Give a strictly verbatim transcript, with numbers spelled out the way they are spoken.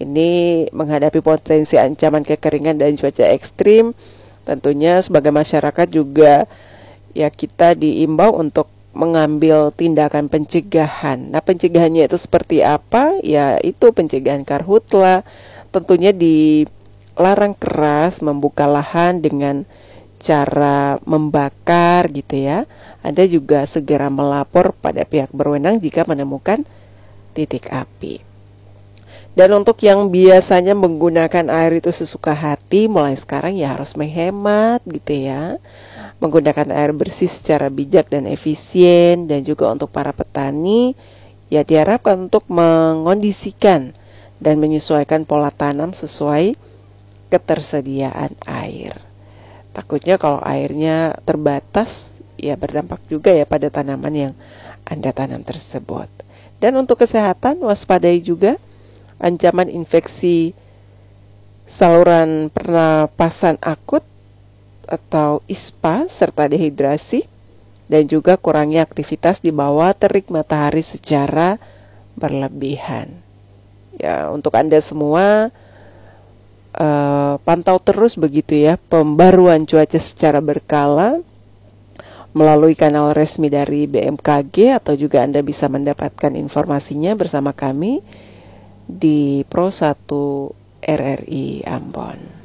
ini menghadapi potensi ancaman kekeringan dan cuaca ekstrim. Tentunya sebagai masyarakat juga ya kita diimbau untuk mengambil tindakan pencegahan. Nah, pencegahannya itu seperti apa? Ya itu pencegahan karhutla. Tentunya dilarang keras membuka lahan dengan cara membakar gitu ya. Anda juga segera melapor pada pihak berwenang jika menemukan titik api. Dan untuk yang biasanya menggunakan air itu sesuka hati, mulai sekarang ya harus menghemat gitu ya. Menggunakan air bersih secara bijak dan efisien. Dan juga untuk para petani, ya diharapkan untuk mengondisikan dan menyesuaikan pola tanam sesuai ketersediaan air. Takutnya kalau airnya terbatas, ya berdampak juga ya pada tanaman yang Anda tanam tersebut. Dan untuk kesehatan, waspadai juga ancaman infeksi saluran pernapasan akut atau I S P A serta dehidrasi, dan juga kurangnya aktivitas di bawah terik matahari secara berlebihan. Ya, untuk Anda semua uh, pantau terus begitu ya pembaruan cuaca secara berkala melalui kanal resmi dari B M K G, atau juga Anda bisa mendapatkan informasinya bersama kami di Pro satu R R I Ambon.